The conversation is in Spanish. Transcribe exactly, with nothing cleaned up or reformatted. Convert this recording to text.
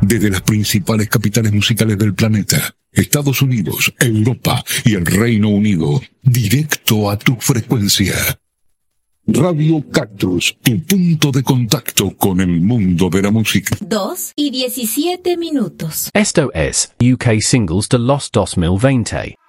desde las principales capitales musicales del planeta, Estados Unidos, Europa y el Reino Unido, directo a tu frecuencia. Radio Cactus, tu punto de contacto con el mundo de la música. Dos y diecisiete minutos. Esto es U K Singles de los dos mil veinte.